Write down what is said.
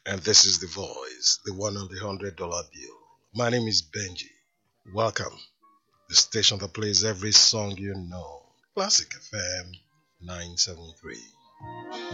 And this is the voice, the one on the $100 bill. My name is Benji. Welcome. The station that plays every song you know. Classic FM 973.